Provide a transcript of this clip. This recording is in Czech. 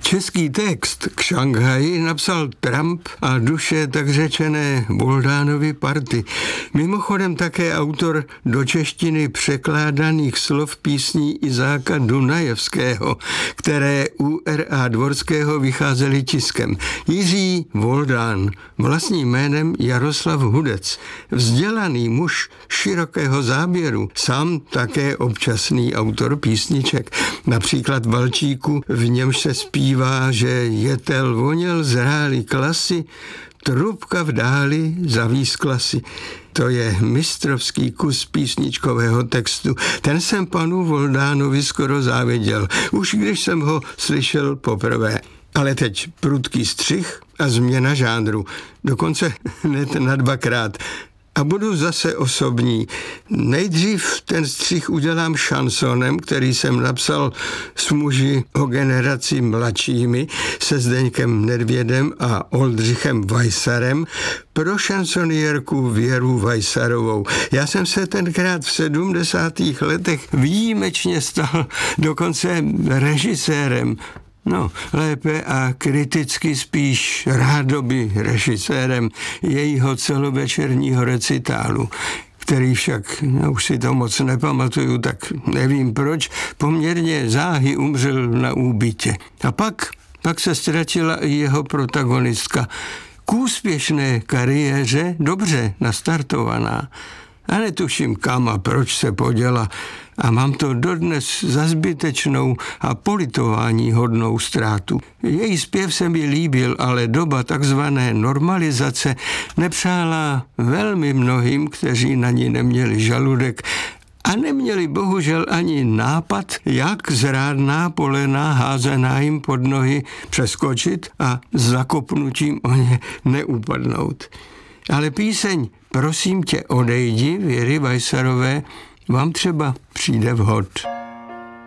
Český text k Šanghaji napsal Trump a duše tak řečené Voldánovy party. Mimochodem také autor do češtiny překládaných slov písní Izáka Dunajevského, které u R.A. Dvorského vycházely tiskem. Jiří Voldán, vlastním jménem Jaroslav Hudec, vzdělaný muž širokého záběru, sám také občasný autor písniček. Například Valčíku, v němž se zpívá, že jetel voněl zrálý klasy, trubka v dáli zavískla si. To je mistrovský kus písničkového textu. Ten jsem panu Voldánovi skoro záviděl, už když jsem ho slyšel poprvé. Ale teď prudký střih a změna žánru. Dokonce hned na dvakrát. A budu zase osobní. Nejdřív ten střih udělám šansonem, který jsem napsal s muži o generaci mladšími, se Zdeňkem Nedvědem a Oldřichem Weissarem, pro šansonierku Věru Weissarovou. Já jsem se tenkrát v 70. letech výjimečně stal dokonce režisérem. No, lépe a kriticky spíš rádoby režisérem jejího celovečerního recitálu, který však, už si to moc nepamatuju, tak nevím proč, poměrně záhy umřel na úbytě. A pak se ztratila i jeho protagonistka. K úspěšné kariéře dobře nastartovaná. A netuším kam a proč se poděla. A mám to dodnes za zbytečnou a politování hodnou ztrátu. Její zpěv se mi líbil, ale doba takzvané normalizace nepřála velmi mnohým, kteří na ní neměli žaludek a neměli bohužel ani nápad, jak zrádná polena házená jim pod nohy přeskočit a zakopnutím o ně neupadnout. Ale píseň Prosím tě odejdi Věry Weissarové vám třeba přijde vhod.